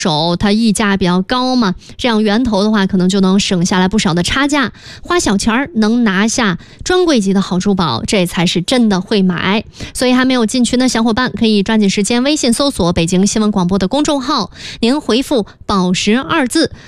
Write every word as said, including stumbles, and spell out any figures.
手它溢价比较高嘛，这样源头的话可能就能省下来不少的差价，花小钱儿能拿下专柜级的好珠宝，这才是真的会买。所以还没有进群的小伙伴可以抓紧时间微信搜索北京新闻广播的公众号，您回复宝石二字